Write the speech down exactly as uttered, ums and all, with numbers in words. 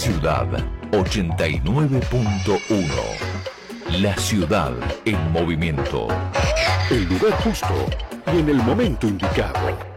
Ciudad ochenta y nueve punto uno. La ciudad en movimiento. El lugar justo y en el momento indicado.